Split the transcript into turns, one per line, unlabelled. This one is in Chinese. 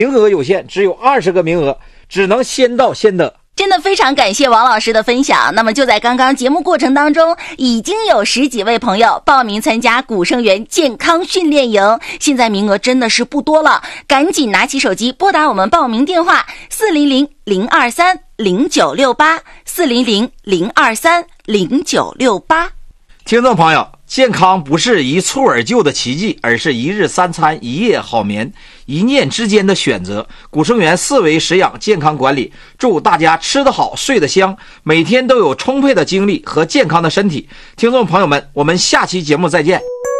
名额有限，只有20个名额，只能先到先得。
真的非常感谢王老师的分享。那么就在刚刚节目过程当中，已经有10几位朋友报名参加古生源健康训练营，现在名额真的是不多了，赶紧拿起手机拨打我们报名电话400-023-0968，400-023-0968。
听众朋友，健康不是一蹴而就的奇迹，而是一日3餐一夜好眠，一念之间的选择。古生源4维食养健康管理，祝大家吃得好睡得香，每天都有充沛的精力和健康的身体。听众朋友们，我们下期节目再见。